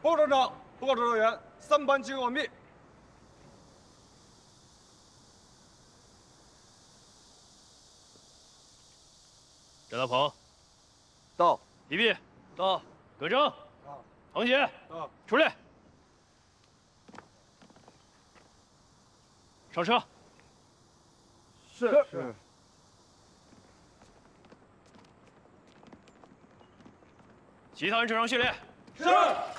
报告站长，报告指导员，3班集合完毕。 张大鹏， 到。 李弼， 到。 葛征， 到。 彭姐， 到。 出列。上车。 是。 其他人正常训练。 是。